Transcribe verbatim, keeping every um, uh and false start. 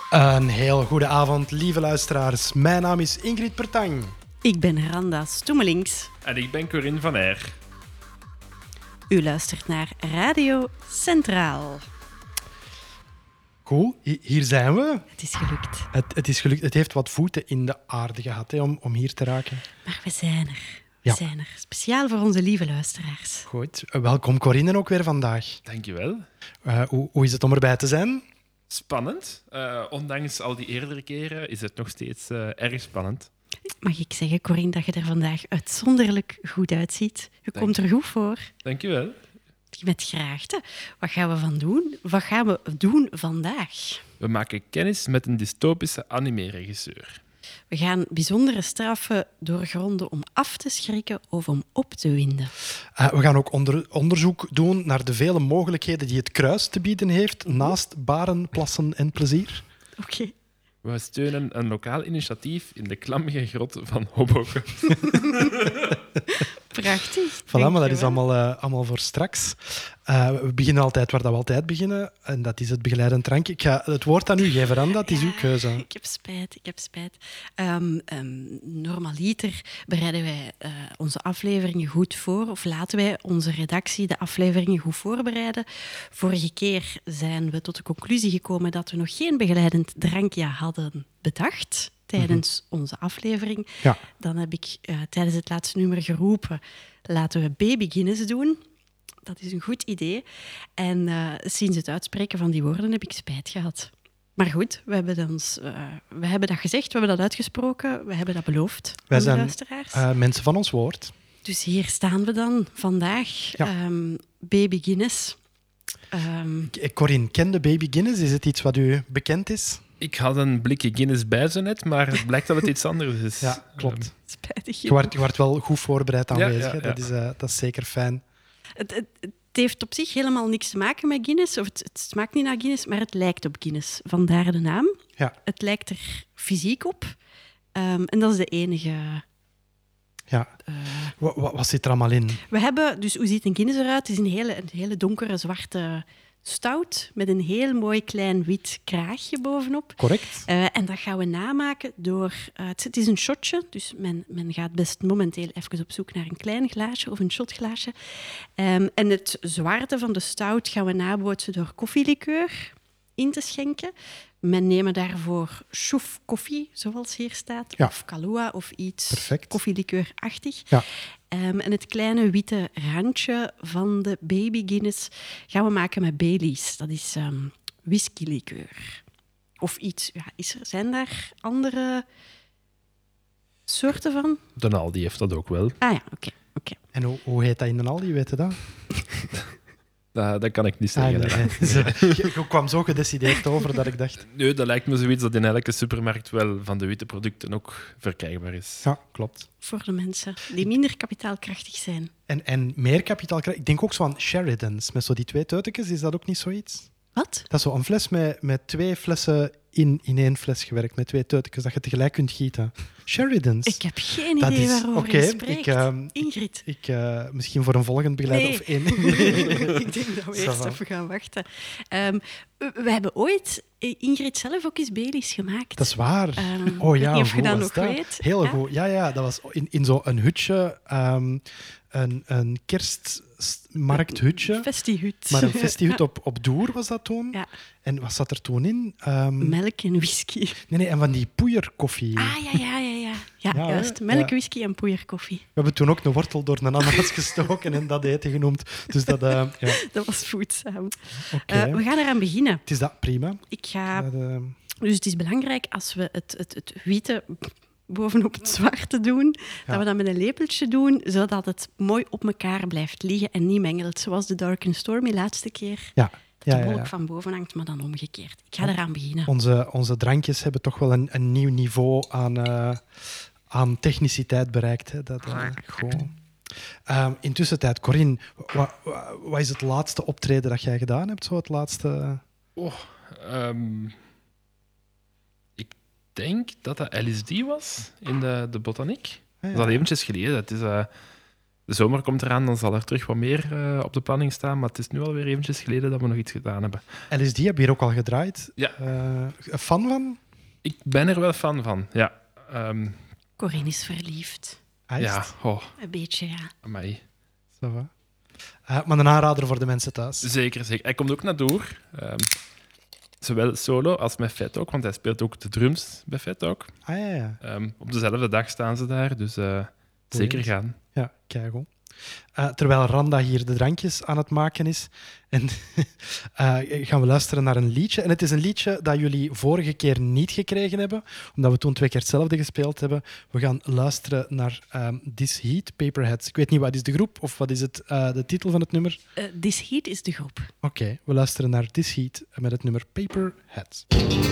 Een heel goede avond, lieve luisteraars. Mijn naam is Ingrid Pertang. Ik ben Randa Stoemelings. En ik ben Corinne van Eyre. U luistert naar Radio Centraal. Goed, hier zijn we. Het is gelukt. Het, het is gelukt. Het heeft wat voeten in de aarde gehad hè, om, om hier te raken. Maar we zijn er. We Ja. zijn er. Speciaal voor onze lieve luisteraars. Goed, welkom Corinne ook weer vandaag. Dankjewel. Uh, hoe, hoe is het om erbij te zijn? Spannend. Uh, ondanks al die eerdere keren is het nog steeds uh, erg spannend. Mag ik zeggen, Corinne, dat je er vandaag uitzonderlijk goed uitziet. Je Dank komt er goed voor. Dankjewel. Met graagte. Wat gaan we van doen? Wat gaan we doen vandaag? We maken kennis met een dystopische anime-regisseur. We gaan bijzondere straffen doorgronden om af te schrikken of om op te winden. Uh, we gaan ook onder, onderzoek doen naar de vele mogelijkheden die het kruis te bieden heeft, naast baren, plassen en plezier. Oké. Okay. We steunen een lokaal initiatief in de klammige grot van Hoboken. Prachtig. Voilà, maar dat is allemaal, uh, allemaal voor straks. Uh, we beginnen altijd waar dat we altijd beginnen. En dat is het begeleidend drankje. Ik ga het woord aan u geven, Randa. Het is ja, uw keuze. Ik heb spijt, ik heb spijt. Um, um, normaliter bereiden wij uh, onze afleveringen goed voor. Of laten wij onze redactie de afleveringen goed voorbereiden. Vorige keer zijn we tot de conclusie gekomen dat we nog geen begeleidend drankje hadden bedacht tijdens mm-hmm. onze aflevering. Ja. Dan heb ik uh, tijdens het laatste nummer geroepen, laten we Baby Guinness doen. Dat is een goed idee. En uh, sinds het uitspreken van die woorden heb ik spijt gehad. Maar goed, we hebben, ons, uh, we hebben dat gezegd, we hebben dat uitgesproken, we hebben dat beloofd. Wij zijn luisteraars. Uh, mensen van ons woord. Dus hier staan we dan vandaag. Ja. Um, Baby Guinness. Um, Corinne, kende Baby Guinness? Is het iets wat u bekend is? Ik had een blikje Guinness bij zo net, maar het blijkt dat het iets anders is. Ja, klopt. Um, Spijtig. Je wordt, je wordt wel goed voorbereid aanwezig. Ja, ja, ja. Dat, is, uh, dat is zeker fijn. Het, het, het heeft op zich helemaal niks te maken met Guinness. Of het, het smaakt niet naar Guinness, maar het lijkt op Guinness. Vandaar de naam. Ja. Het lijkt er fysiek op. Um, en dat is de enige... Ja. Uh, wat, wat zit er allemaal in? We hebben... Dus hoe ziet een Guinness eruit? Het is een hele, een hele donkere, zwarte stout met een heel mooi klein wit kraagje bovenop. Correct. Uh, en dat gaan we namaken door... Uh, het, het is een shotje, dus men, men gaat best momenteel even op zoek naar een klein glaasje of een shotglaasje. Um, en het zwaarte van de stout gaan we nabootsen door koffielikeur in te schenken. Men neemt daarvoor chouf koffie, zoals hier staat, ja. of Kahlua of iets Perfect. Koffielikeurachtig. Ja. Um, en het kleine witte randje van de Baby Guinness gaan we maken met Baileys. Dat is um, whiskylikeur. Of iets. Ja, is er, zijn daar andere soorten van? De Aldi heeft dat ook wel. Ah ja, oké. Okay, okay. En hoe, hoe heet dat in de Aldi, weet je dat? Dat, dat kan ik niet zeggen. Ah, nee. Je, je kwam zo gedecideerd over dat ik dacht... Nee, dat lijkt me zoiets dat in elke supermarkt wel van de witte producten ook verkrijgbaar is. Ja, klopt. Voor de mensen die minder kapitaalkrachtig zijn. En, en meer kapitaalkrachtig... Ik denk ook zo aan Sheridans, met zo die twee teutekens. Is dat ook niet zoiets? Wat? Dat is zo een fles met, met twee flessen in, in één fles gewerkt, met twee teutekens, dat je tegelijk kunt gieten. Sheridans. Ik heb geen dat idee is, waarover okay, je spreekt. Ik, uh, Ingrid. Ik, uh, misschien voor een volgend begeleider nee. of één. Ik denk dat we eerst even gaan wachten. Um, we hebben ooit Ingrid zelf ook eens Baileys gemaakt. Dat is waar. Um, oh ja, of je dat nog dat? weet. Heel ja? goed. Ja, ja, dat was in, in zo'n hutje, um, een, een kerstmarkthutje. Festihut. Maar een festihut op, op Doer was dat toen. Ja. En wat zat er toen in? Um, Melk en whisky. Nee, nee, en van die poeierkoffie. Ah, ja, ja, ja. ja. Ja, ja juist. Hè? Melk, ja. whisky en poeierkoffie. We hebben toen ook een wortel door een ananas gestoken en dat eten genoemd. Dus dat... Uh, ja. Dat was voedzaam. Okay. Uh, we gaan eraan beginnen. Het is dat, prima. Ik ga... Ja, de... Dus het is belangrijk als we het, het, het witte bovenop het zwarte doen, ja. dat we dat met een lepeltje doen, zodat het mooi op elkaar blijft liggen en niet mengelt. Zoals de Dark and Stormy laatste keer. Ja. Dat ja, de wolk ja, ja. van boven hangt, maar dan omgekeerd. Ik ga eraan beginnen. Onze, onze drankjes hebben toch wel een, een nieuw niveau aan, uh, aan techniciteit bereikt. Hè. Dat, uh, goed. Um, intussen tijd, Corinne, wat, wat is het laatste optreden dat jij gedaan hebt? Zo het laatste... Oh, um, ik denk dat dat L S D was in de, de botaniek. Ah, ja. Dat is al eventjes geleden. Het is, uh, de zomer komt eraan, dan zal er terug wat meer uh, op de planning staan. Maar het is nu alweer eventjes geleden dat we nog iets gedaan hebben. L S D heb je hier ook al gedraaid. Ja. Uh, fan van? Ik ben er wel fan van, ja. Um, Corinne is verliefd. Ah, ja, oh. Een beetje, ja. Amai. Ça va. Uh, maar een aanrader voor de mensen thuis. Zeker, zeker. Hij komt ook naar door. Um, zowel solo als met Fat Talk, want hij speelt ook de drums bij Fat Talk. Ah, ja, ja. Um, op dezelfde dag staan ze daar, dus uh, zeker gaan. Ja, keigoed. Uh, terwijl Randa hier de drankjes aan het maken is. En uh, gaan we luisteren naar een liedje. En het is een liedje dat jullie vorige keer niet gekregen hebben, omdat we toen twee keer hetzelfde gespeeld hebben. We gaan luisteren naar um, This Heat, Paperheads. Ik weet niet, wat is de groep of wat is het, uh, de titel van het nummer? Uh, This Heat is de groep. Oké, okay, we luisteren naar This Heat met het nummer Paperheads.